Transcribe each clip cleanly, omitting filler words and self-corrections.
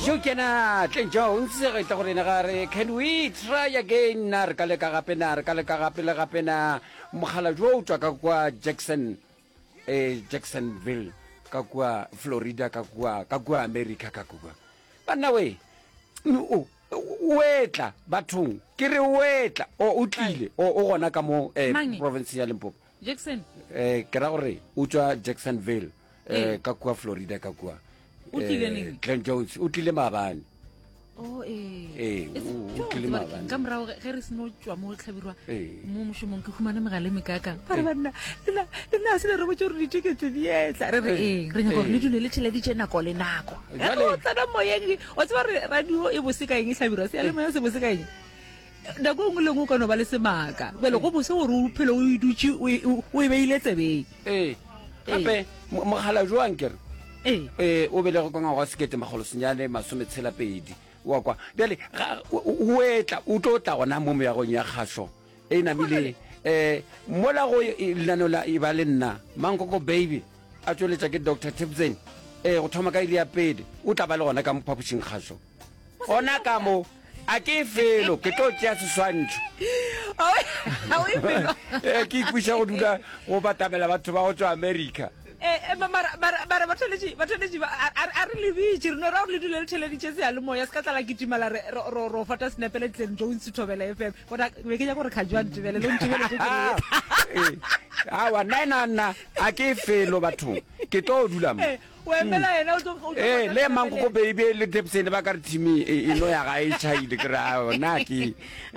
jo kena Glenn Jones re tla gore na gare can we try again na re ka le ka gape le gape na mogala jo tswa ka kwa Jacksonville ka kwa Florida ka kwa America ka kwa bana we wetla bathong ke re wetla o utlile o gona ka mo province ya Limpopo Jackson ke ra gore o tswa Jacksonville ka kwa Florida ka kwa Glenn Jones o tlile maabane o o tlile maabane ka mra ge re seno tswa mo tlhabirwa mo moshomong ke khumana megale mekaka ba bana le se re botse re ditiketse dietla re re nya gore le dule le tshela ditse nako le nako o tsana moyeng o tsaba re radio e bosika eng tlhabirwa se le moya se bosika eng nako ngwe le ngwe ka no ba le semaka bele go bose gore o phele o idutse o e beile tsebeng gape mogala jo ankere o bele go kanga go sekete magolo senyane masometshela pedi wa kwa bjale o etla o tlo tla gona mo meagong ya kgaso e namile mola go lano la e ba le nna Mankoko baby a tsweletša ke Dr. Tibzen go thoma ka ile ya pedi o tla ba le gona ka mphapušing kgaso gona ka mo a ke felo ke tlo tšea seswantšho ke ipuša go dula go batamela batho ba go tswa America bara batholetši a re lebitše reno ra gore le dule le theleditše se ya le moya se ka tlala ke timala ro fata snapele Glenn Jones thobela FM bona be ke ja gore kgajwa ntebele le ntebele awa nna a ke felo bathong ke tlo dula mo le Mankoko baby le Tepsene ba ka re team e no ya ga e chaile ke ra na ke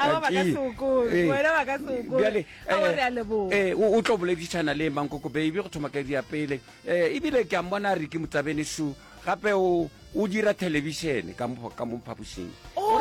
o tlo boleditšana le Mankoko baby go thoma ka dia pele ebile ke a mmona re ke Motsabeni Shu gape o dira television ka mo phapušing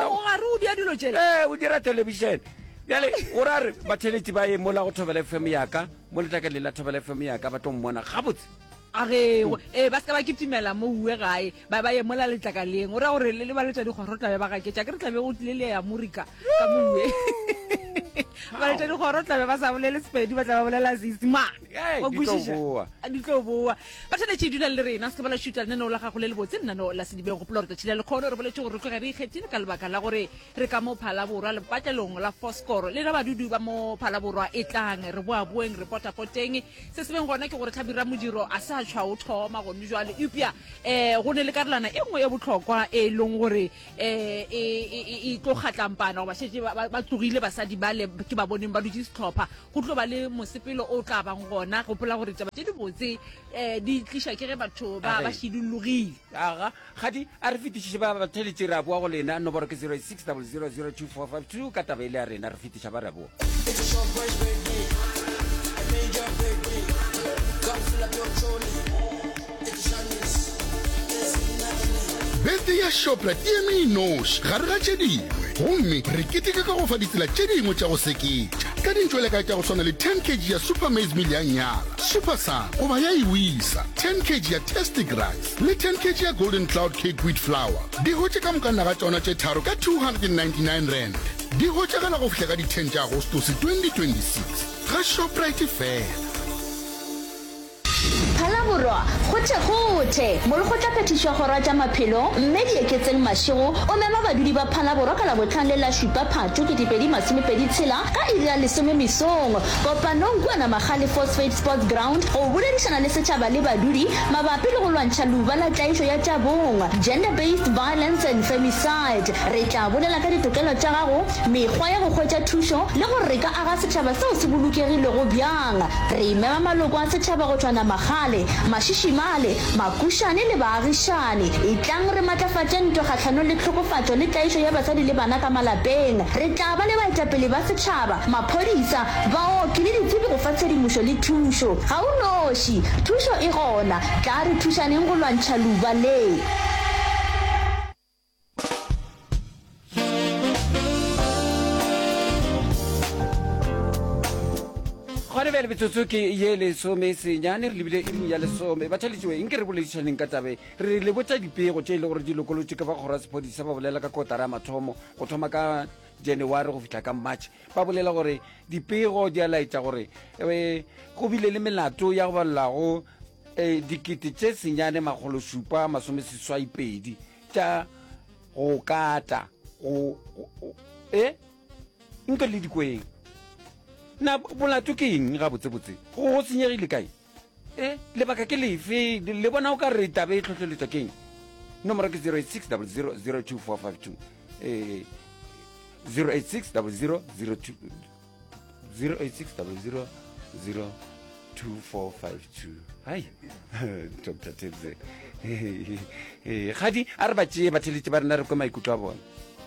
o dira television bjale o ra re batheletši ba ye mola go Thobela FM yaka mo letlakale la Thobela FM yaka ba tlo mmona gabotse age ba ska ba kitimela mo uwe gae ba ye mola letlakaleng o ra gore le ba letša dikgoro tlabe ba gaketša ke re tlabe go tlile le ya Amerika ka mo uwe ba letša dikgoro tlabe ba sa bolele Sepedi ba tla ba bolela Seesimane di tlo boa ba tšheletše dula le rena se ka ba la šuta lenaneo la gago le le botse lenaneo la Sedibeng gopola gore tšhile le kgono re boletše gore re tloge re ikgethile ka lebaka la gore re ka mo Phalaborwa lepatlelong la Foscoro le na badudu ba mo Phalaborwa e tlang re boaboeng re potapoteng se se beng gona ke gore Tlhabira Modiro a sa tšhwa o thoma gone jwale upia go ne le karolana e nngwe e botlhokwa e leng gore e tlo kgatlampana go ba šetse ba tlogile basadi ba le ke ba boneng ba dutse setlhopha go tlo ba le mosepelo o tla bang gona gopola gore taba tse di botse di tliša ke ge batho ba šidologile aga gadi a re fetišiše ba batheletše ra boa go lena nomoro ke 0600022452 ka taba ile ya rena re fetiša ba ra boa bete ya Shoprite e eme enoši gare ga tše dingwe gomme re keteka ka go fa ditsela tše dingwe tša go seketša ka dintšwele ka tša go swana le 10 kg ya Super Maize Meal ya nyala Super Sun goba ya iwisa 10 kg ya Tastic Rice le 10 kg ya Golden Cloud Cake Wheat Flour di hotše ka mokana ga tšona tše tharo ka 299 rand di hotšagala go fihla ka di 10 tša Agostose 2026 ga Shoprite fela Phalaborwa gothe mo le go tla phetišwa go ratša maphelo mme di eketseng mašego o mema badudi ba Phalaborwa ka la botlhang le la šupa Phatho 2026 ka iri ya 10 mesong kopanong kua Namagale Phosphate Sports Ground go boledišana le setšhaba le badudi mabapi le go lwantšha luba la tlaišo ya tabong gender based violence and femicide re tla bolela ka ditokelo tša gago mekgwa ya go hwetša thušo le gore re ka aga setšhaba seo se bolokegilego bjang re mema maloko a setšhaba go tšwa Namagale Mashishimale Makušane le baagišane e tlang re matlafatša ntwa kgahlano le tlhokofatšo le tlaišo ya basadi le bana ka malapeng re tla ba le baetapele ba setšhaba maphodisa baoki le ditsebi go fa tshedimošo le thušo ga o noši thušo e gona tla re thušaneng go lwantšha luba le gone bjale metsotso ke ye lesome senyane re lebile e ya lesome batheletšiwe nke re boledišaneng ka tabe re le botša dipego tše e le gore di lokolotše ka ba kgoro ya sephodisa ba bolela ka kotara ya mathomo go thoma ka January go fihla ka March ba bolela gore dipego di a laetša gore go bile le melato ya go balelago dikete tše senyane magolo šupa masomeseswaipedi tša go kata go nke le dikweng na bolato ke eng ga botsebotse go senyegile kae lebaka ke lefe le bona o ka re tabe e tlhotlheletswa ke eng nomoro ke 086000242 08600022452 hai Dr. Tebze gadi a re ba tšee batheletse ba rena re kwa maikutlo a bona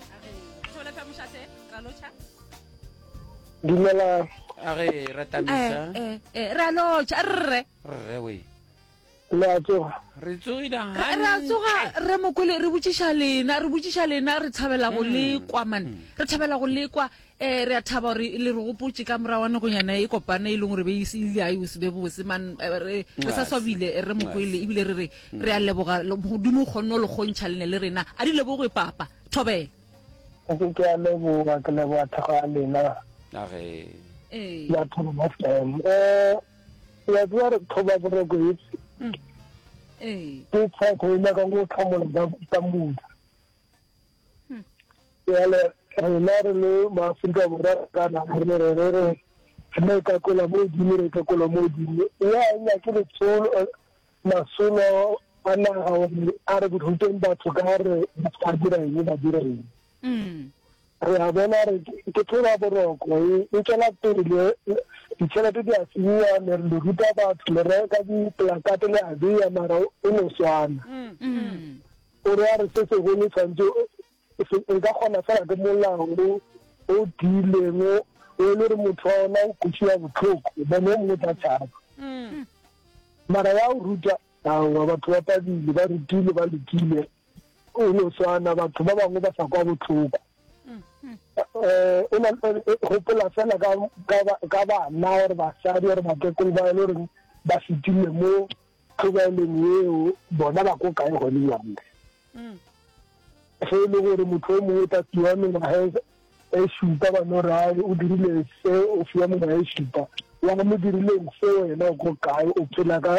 dumela age ratamisa ra lotšha rre we le a tsoga re tsogile ra tsoga re mokole re botšiša lena re thabela go lekwa man re thabela go lekwa re a thaba gore le re gopotse ka mora wa nakonyana e kopane e leng gore be ile a se be bose man re sa swabile re mokwele ebile re a leboga modimo kgonne le gontšha lene le rena a di leboge papa thobela ke a leboga ke leboga thaka lena age ya thoba mafem ya tswa re thoba boroko itse ke tsako ina ka go tlhamola ka muda ya rena re le maafrika borwa ka na re ka kola mo dimo ka kola mo dimo ya nya ke le tsolo masolo ana a re boteng batho ka re ba dira eng re a bona re ke thola boroko e tsela pele ditšhelete di a senywa le re ruta batho le reka diplakate le a beya mara o no swana o re a re se segolo tshwanetse e ka kgona fela ke molao o dileng o le re motho wa ona o kutšia botlhoko bone o mongwe tla tšhaba mara ya o ruta aowa batho ba pabile ba rutile ba lekile o no swana batho ba bangwe ba sa kwa botlhoko gopola fela ka bana gore basadi gore bakekolo ba e le gore ba fetile mo tlhobaeleng eo bona ba ko kae gone yange ge e le gore motho o mongwe ta fiwa mengwaga e šupa bano rae o dirile se o fiwa mengwaga e šupa wa mo dirileng se wena o ko kae o phela ka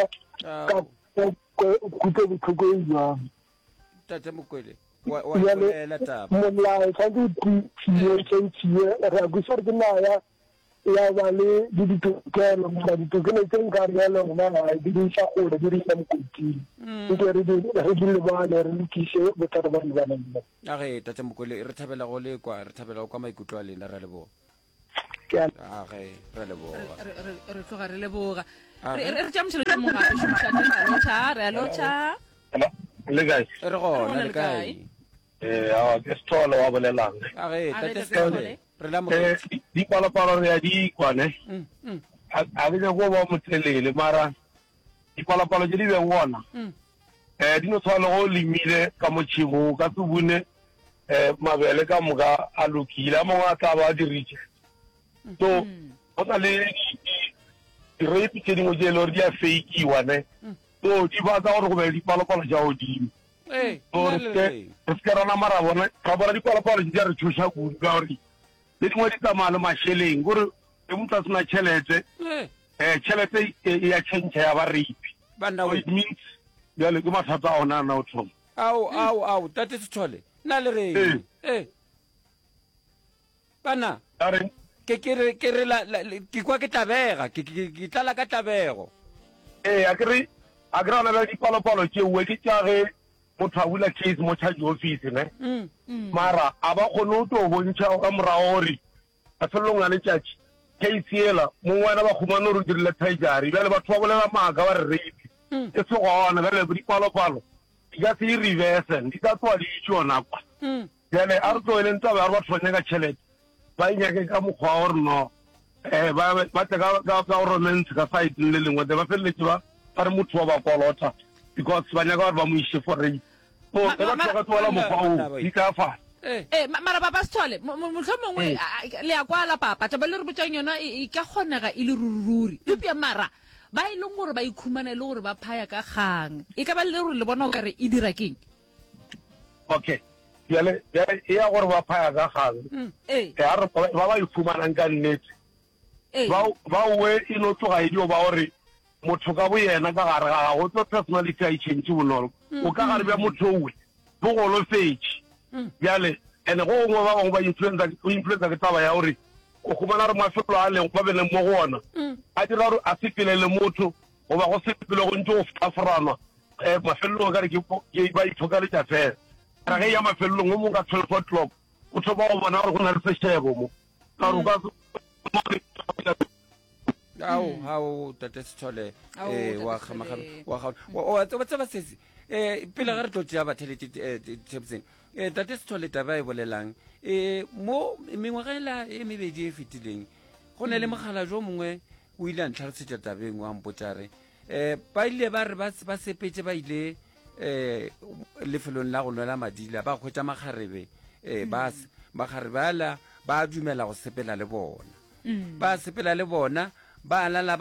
kutlo botlhoko e jwang tate mokwele molao tshwanetse tšhiye re a kusa re ke naya ya ba le ditokelo mara ditokelo tse nka re ya lona di isa gole di isa mokoting nke re di lebale re lekise bothata ba lebaneng age tate mokwele re thabela go lekwa re thabela go kwa maikutlo a lena ra leboga age ra leboga re tloga re leboga re tša mošhelete mogape šomišane re a lotšha le guys re gona le kae ke Sithole wa bolelang age tate Sithole re la mo di palapalo re ya di kwane a ke go ba motelele mara di palapalo je di be wona di no tshwana go limile ka motšhigo ka tsubune mabele ka moka a lokile a mongwe a tla ba diritše so go na le di-rape tse dingwe tse e le gore di a fake-iwa ne so di batla gore go be le dipalopalo tša godimo so re seke rana mara bona ga bona dipalopalo tse di a re thuša kudu ka gore le dingwe di tsamaya le mašheleng gore e motho a sena tšhelete tšhelete e ya tšhentšha ya baraipi it means jale ke mathata a ona na o thoma ao tate Sithole na le reng bana ke kwa ke tabega ke tlala ka tabego a ke rana le dipalopalo tšeuwe ke tšage motho a bula case mo charge office ne mara a ba kgone o to bontšha ka morago gore a felelong la letšatši case ela mongwe wena ba khumane gore o dirile taigare bjale batho ba bolela maaka ba re rape e se gona bjale dipalopalo di ka se e reverse di ka tloa di itse yona kwa bjale a re tloeleng taba ya gore batho ba nyaka tšhelete ba e nyake ka mokgwa wa gore no ba tle ka romance ka saeteng le lengwe te ba feleletse ba re motho wa ba kolota because ba nyaka gore ba mo ishe for rape so e batho ba ka tloela mokgwa o di ka fana mara papa Sithole motlho mongwe le ya kwala papa taba le re botsang yona e ka kgonega e le rururi epia mara ba e leng gore ba ikhumana le gore ba phaya ka kgang e ka ba le gore le bona o kare e dira keng okay yale e ya gore ba phaya ka kgang ba ba ikhumanang ka nnete ba uwe e no tloga e dio ba gore motho ka bo yena ka gare ga go tlo personality a change bonolo o ka gare bja motho owe bo golofetše bjale ene go gongwe ba bangwe ba influencer ke taba ya gore o khumana re mafelo a leng ba bele mo go ona a dira gore a sepelele motho goba go sepele go ntse go fitaforanwa mafelong ka re ke ba ithoka le tša fela ra ge ya mafelong o mongwe ka 12 o'clock o thoba go bona gore go na le sešebo mo ka gore how tate Sithole wa tseba sese pele ga re tlo tšea bathelete tshepseng tate Sithole taba e bolelang mo mengwagela e mebedi e fetileng go ne le mogala jo mongwe o ile a ntlhalosetša tabeng wa mpotšare ba ile ba re ba sepetse ba ile lefelong la go nwela madila ba kgwetša makgarebe makgarebe ala ba dumela go sepela le bona ba sepela le bona ba lala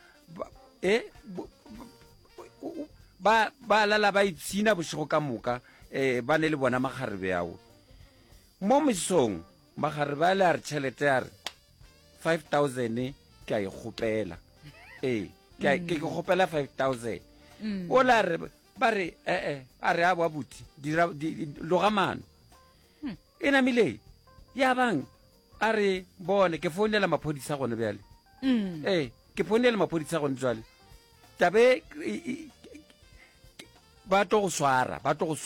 ba itsina bošego ka moka ba ne le bona makgarebe ao mo mesong makgarebe a le a re tšhelete a re 5,000 ke a e kgopela ke kgopela 5,000 o la re ba re a re a boabuti logamano e namile ya bang a re bone ke founela maphodisa gone bjale ke founela maphodisa gone jwale tabe ba tlo go swara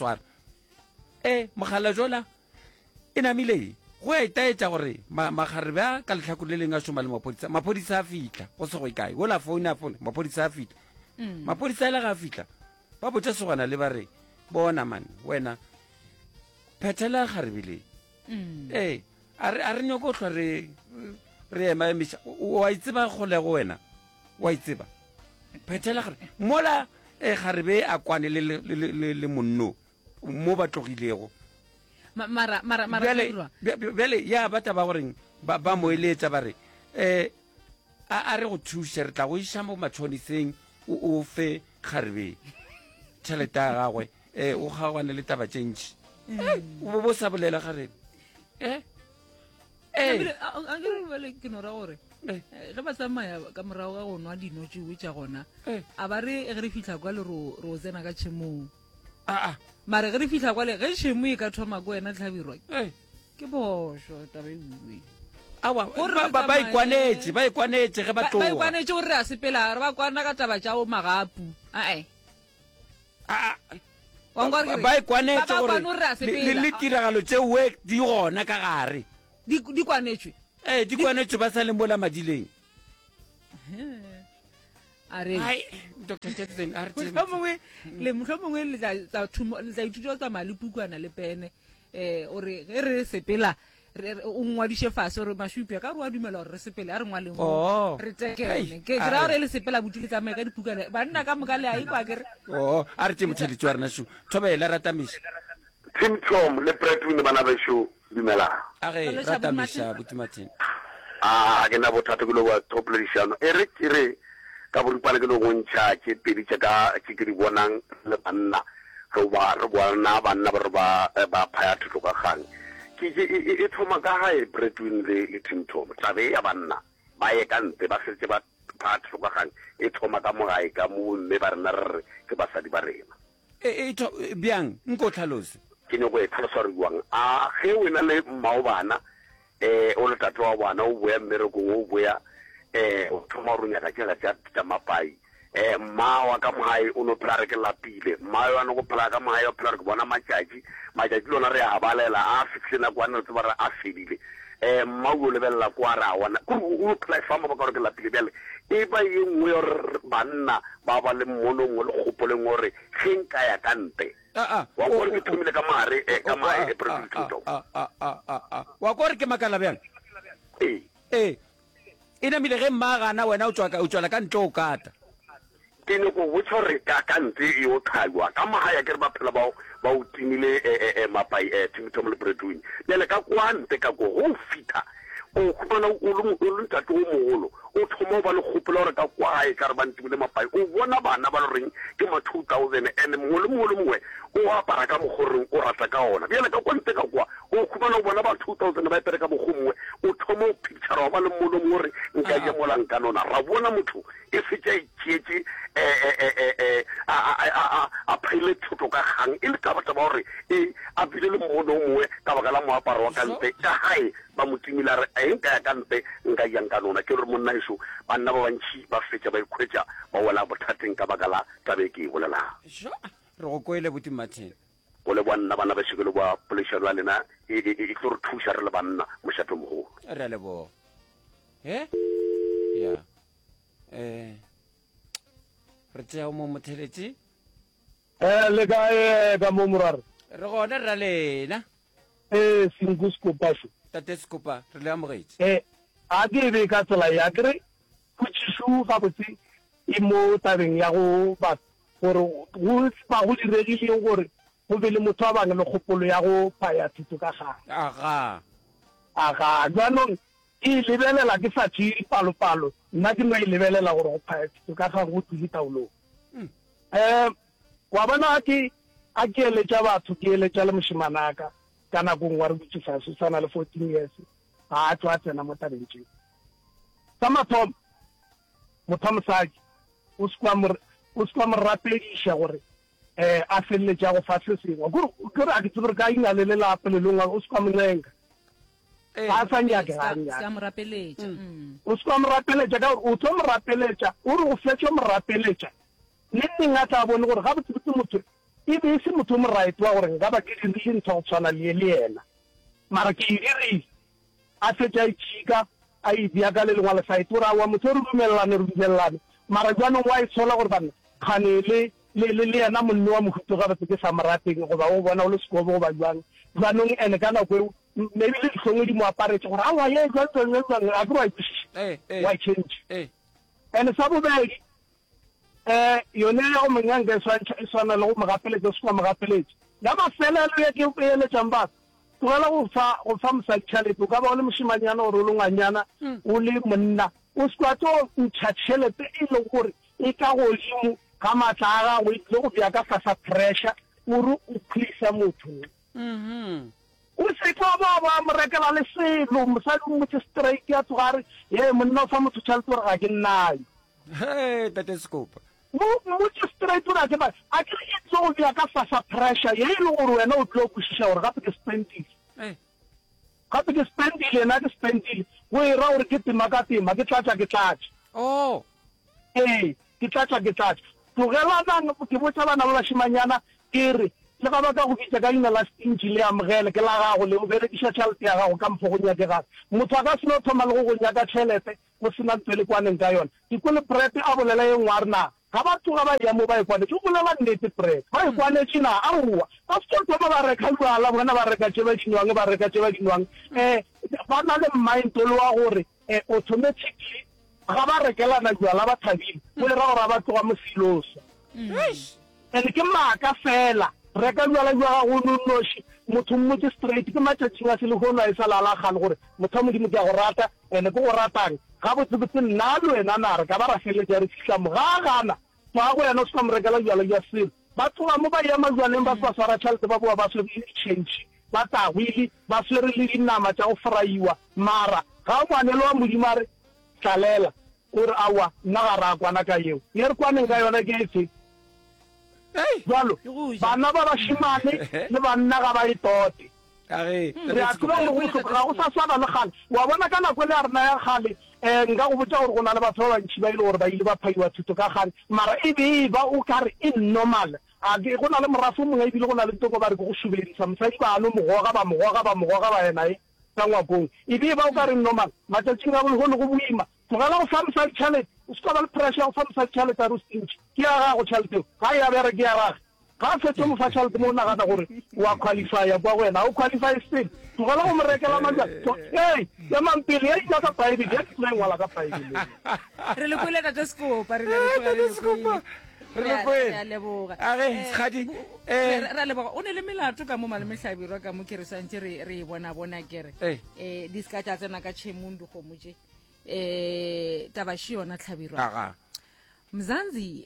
mogala jola e namile go a itaetša gore makgarebe a ka letlhako le leng a šoma le maphodisa a fitlha go se go ikae o la foune a fone maphodisa a fitlha maphodisa a le ga a fitlha ba botša segwana le ba re bona man wena phethela kgarebe le a re nyoko hlwa re ema emeša wa itseba kgolego wena wa itseba phethela kgarebe mola kgarebe a kwane le monno mo ba tlogilego bjale ya bata ba goreng ba moeletša ba re a re go thuše re tla go iša mo matšhoniseng o fe kgarebe tšhelete ya gagwe o kgaogane le taba tše ntši bo sa bolela kgarebe ke nora gore ge ba tsamaya ka morago ga go nwa dino tšewe tša gona a ba re ge re fitlha kwa le ro tsena ka tšhemong mare ge re fitlha kwa le ge tšhemo e ka thoma ko wena tlhabirwa ke bošo taba eue ba ikwanetše ge ba tloga ba ikwanetše gore re a sepela re ba kwana ka taba tša o magapu ba ikwanetše gore le tiragalo tšeue di gona ka gare di kwanetšwe di kwanetšwe ba sa le mola madileng mohlomongwe le tla ithuta o tsamaya le pukwana le pene ore ge re sepela o ngwadiše fase gore mašupia ka re wa dumela gore re sepele a re ngwaleng re tekene ke ra gore le sepela buti le tsamaye ka dipukana banna ka moka le a ikwa kere a re tše motheletši wa rena šo thobela ratamiša Tim Tom le Bretwin bana besho dumela age ratamiša butimathini ke na bothata ke lo wa topledishano e re kire ka boripane ke lo go ntšha ke pedi tša ke di bonang le banna re bona banna ba phaya thuto ka gang e thoma ka gae Bretwin le Tim Tom tabe ya banna ba ye ka nte ba setse ba phaya thuto ka gang e thoma ka mogae ka mo mme ba rena re ke basadi ba rena bjang nko tlhalose ke ne go e tlhalosa re buang ge o na le mmao bana o le tate wa bana o boya mmerekong o boya o thoma go nyaka tšela tša mapai mma wa ka mogae o no phela re ke lapile mma yo a no go phela ka mogae o phela re ke bona matšatši lona re a balela a fitlhe nako a ne re tseba re a fedile mma o lebelela kwa re a wana kore o phela efama ba ka gore ke lapile bjale e ba ye nngwe gore banna ba ba le mmonongwe le kgopoleng gore ge nka ya ka nte wa gore ke thomile ka mae presidentto wa gore ke makala bjang e namile ge mma gana wena o tswala ka ntle o kata ke ne go botsa gore ka ntle e o tlhabiwa ka magaya ke re ba phela ba o timile mapai Tim Tom le Bretwin bjale ka kwa nte ka ko go fita o khupana o le ntate o mogolo o thoma ba le kgopela gore ka kwae ka re ba ntimile mapai o bona bana ba le reng ke ma 2000 and mongwe le mongwe o apara ka mogoreng o rata ka ona bjale ka kwante ka kwa o khupana o bona ba 2000 ba ipere ka mogomongwe o thoma o picture wa ba le molo gore nka je mola nka nona ra bona motho e fetša itšeetse a phile thuto ka gang e le ka bataba gore a bile le mmono mongwe ka baka la moaparo wa kampe ka hae ba motimila re a nka ya kampe nka yang ka nona ke re monna iso banna ba bantši ba fetša ba ikhwetša ba wela bothateng ka baka la tabe ke bolela re go koele buti Martin go le bana bana ba shekelo ba polisa la lena e tlo re thuša re le banna mošato mogolo re a lebo ya re tšea mo motheletši le ka mo morare re gona ra lena Senku Skopa sho tate Skopa re le amogetše a ke be ka tsela ya kere khutshišu ga botse e mo tabeng ya go ba gore go ba go diregile gore go be le motho a bang le kgopolo ya go phaya thuto ka gana aga jwanong e lebelela ke sa tšee dipalopalo nna ke no e lebelela gore go phaya thuto ka gana go tlile taolong wa bona a ke eletša batho ke eletša le mošimanaka ka nakong wa re botšiša se sana le 14 years ga a tlo a tsena mo tabeng tšeo sa mathomo motho mosadi o se kwa mo rapediša gore a feleletša go fa se sengwe kore a ke tsebe re ka ina le lelape le lengwe o se kwa monenka ga a sa nyake ga nyake o se kwa mo rapeletša ka gore o tlo mo rapeletša o re go fetša mo rapeletša le neng a tla bone gore ga botsebotse motho e be e se motho o mo right wa gore nka ba ke dirile ntho go tshwana le yena mara ke e dirile a fetša a itšhika a ebea ka le lengwa lesaete ore awa motho re dumelelane mara jaanong wa e tshola gore banna kgane le yena monne wa mohuto ga batse ke sa morateng goba o bona o le sekobo goba jwang jaanong ene ka nako eo maybe le ditlhongwe di mo aparetse gore awa ye jwang a ke wa ikwešiša wa change and sa bobedi yone ya go menyanka e swana le go mogapeletša se kwa mogapeletša ya mafelelo ya ke eletšang batho tlogela go fa mosadi tšhelete o ka ba o le mošimanyana gore o le ngwanyana o le monna o se kwa tlo ntšha tšhelete e leng gore e ka godimo ga maatla a gagwe e tlile go bea ka fasa pressure ore o phisa motho o se tlo ba mo rekela le selo mosadi o motse straight ya tsogare ye monna o fa motho tšhelete gore ga ke nnayo tate Skopa motse straight ore a ke ba a ke e tlo go bea ka fasa pressure ye e le gore wena o tlo kwešiša gore gape ke spendile ena ke spendile go e ra gore ke tema ka tema ke tlatša ke tlatša tlogelanang ke botsa bana ba bašimanyana ke re le ga ba ka go bitša ka ina la stingi le amogele ke la gago le o berekiša tšhelete ya gago ka mpho go nyakegang motho a ka seno thoma le go nyaka tšhelete go sena ntho le kwaneng ka yona ke kole prete a bolela ye ngwe a re na ga batho ga ba ya mo ba e kwanetse o bolela nnete prete ba e kwanetse na aowa ba se thoma ba reka lwala bona ba reka tše ba dinwang ba na le mmindolo wa gore automatically ga ba rekelana jwala ba thabile go e ra gore a ba tloga mosilosa and ke maaka fela reka jwala jwa go nonoši motho mmotse straight ke matšatšing a se le gono a e sa lalagane gore motho a modimo ke a go rata and ke go ratang ga botsebotse nna le wena na re ka ba ra feletša re fitlha mo ga gana tloga go yena o se ka mo rekela jwala jwa selo ba tloga mo ba ema jwaleng ba sa swara tšhelete ba boa ba swere change ba tagwile ba swere le dinama tša go fraiwa mara ga o ngwanelo wa modimo a re tlalela ore awa nna ga ra kwana ka eo ye re kwaneng ka yona ke etse jalo bana ba bašimane le banna ga ba e tote re a tseba gore ga go sa swana le gale wa bona ka nako le a rena ya gale nka go botsa gore go na le batho ba bantšhi ba ile gore ba ile ba phaiwa thuto ka gale mara e be ba o ka re e normal go na le morafo mongwe ebile go na le toko ba re ke go subedisa mosadi bano mogoga ba yena e ka ngwakong e be ba o ka re normal matšatšing a bole go le go boima tlogela go fa mosadi tšhelete o se ka ba le pressure ya go fa mosadi tšhelete a rostingi ke ya gago tšheleteo ga e abere ke ya gage ga a fetse mo fa tšhelete mo o nagana gore wa qualifya kwa go wena o qualify still tlogela go mo rekela maja ya mampele ya ita ka baebile ya ketlo e ngwala ka baebile re le kwele tate Skopa ra leboga o ne le melato ka mo Maleme-Hlabirwa ka mo ke re santse re bona kere di ska tša tsena ka tšhemong dikgomotse tabaši yona Hlabirwa Mzansi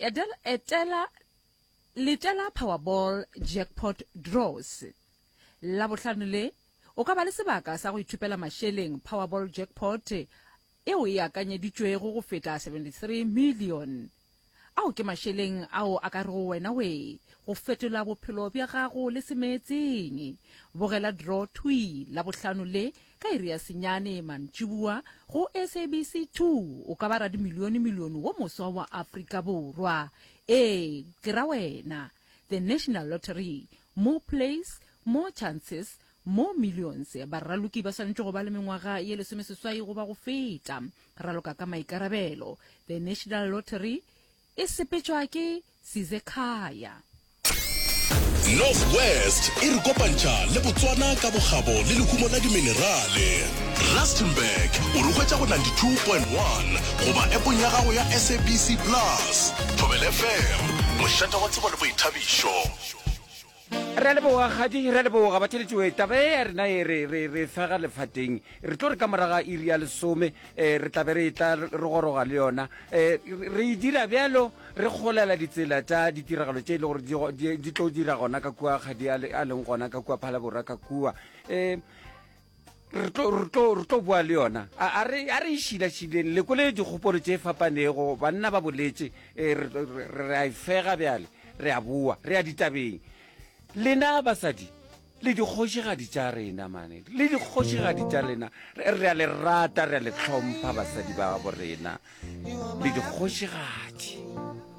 letela Powerball jackpot draws la bohlano le o ka ba le sebaka sa go ithupela mašeleng Powerball jackpot eo e akanyeditšwego go feta 73 million ao ke masheleng ao a ka re go wena we go fetola bophelo bja gago le semetseng. Bogela draw twi la bohlano le ka iri ya senyane mantšibua go SABC2 o ka ba radi milione wo moswa wa Afrika Borwa. Ke ra wena, the National Lottery, more plays, more chances, more millions. Barraluki ba swanetše go ba le mengwaga ye 18 go ba go feta. Raloka ka maikarabelo. The National Lottery e sepetšwa ke Sizekhaya. Northwest e re kopantša le Botswana ka bogabo le lehumo la diminerale. Rustenburg o re hwetša go 92.1 goba appong ya gago ya SABC Plus. Thobela FM mošata wa tsebo le boithabišo. Re le boga gadi re le boga ba tšeletšwe tabe ya rena re fega lefateng re tlo re ka moraga iri ya lesome re tlabe re tla re goroga le yona re dira bjalo re kgolela ditsela tša ditiragalo tše e le gore di tlo dira gona ka kua gadi a leng gona ka kua Phalabora ka kua re tlo bua le yona a re išhilašhileng lekole dikgopolo tše fapanego banna ba boletše re a fega bjale re a bua re a ditabeng lena basadi le dikgošigadi tša rena mane le dikgošigadi tša rena re a le rata re a le hlompha basadi ba borena le dikgošigadi